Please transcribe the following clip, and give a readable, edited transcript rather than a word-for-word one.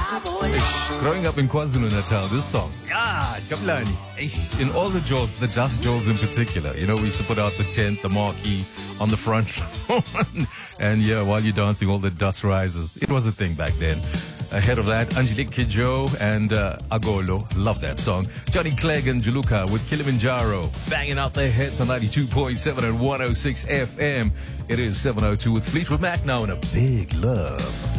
Growing up in KwaZulu-Natal, this song, Jabulani. In all the jewels, the dust jewels in particular, we used to put out the tent, the marquee on the front lawn. And while you're dancing, all the dust rises. It was a thing back then. Ahead of that, Angelique Kidjo and Agolo. Love that song. Johnny Clegg and Juluka with Kilimanjaro. Banging out their hits on 92.7 and 106 FM. It is 7:02 with Fleetwood Mac now in A Big Love.